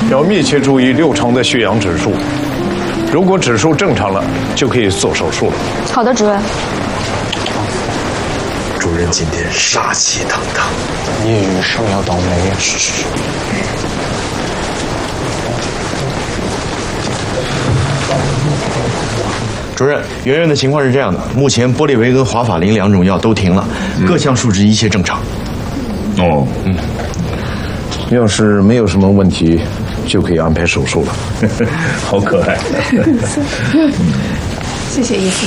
要密切注意六成的血氧指数。如果指数正常了，就可以做手术了。 好的，主任。 主任今天杀气腾腾， 叶雨生要倒霉呀！ 主任，圆圆的情况是这样的，目前玻利维跟华法林2种药都停了，各项数值一切正常。 哦，要是没有什么问题，就可以安排手术了。好可爱。 谢谢医生。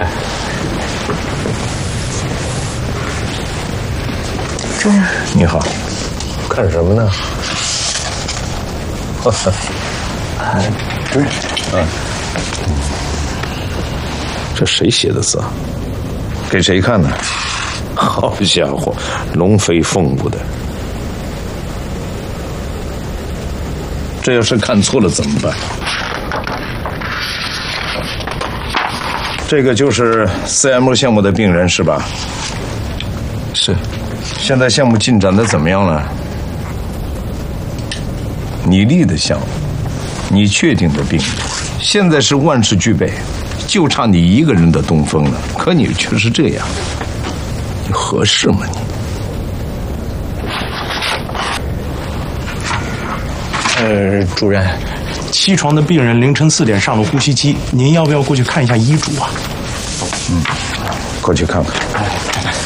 主任， 你好，看什么呢？ 主任， 这谁写的字啊？给谁看呢？好家伙，龙飞凤舞的。这要是看错了怎么办？这个就是 CMO 项目的病人是吧？ 是。 现在项目进展的怎么样了？你立的项目，你确定的病人，现在是万事俱备，就差你一个人的东风了。可你却是这样，你合适吗你？ 主任，7床的病人凌晨4点上了呼吸机，您要不要过去看一下医嘱啊？ 过去看看。